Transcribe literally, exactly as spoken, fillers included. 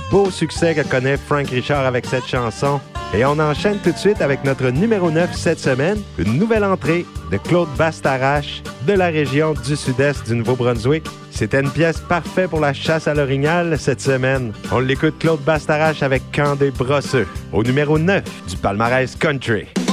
beau succès que connaît Frank Richard avec cette chanson. Et on enchaîne tout de suite avec notre numéro neuf cette semaine, une nouvelle entrée de Claude Bastarache de la région du sud-est du Nouveau-Brunswick. C'était une pièce parfaite pour la chasse à l'orignal cette semaine. On l'écoute Claude Bastarache avec Camp des Brosseux, au numéro neuf du palmarès country.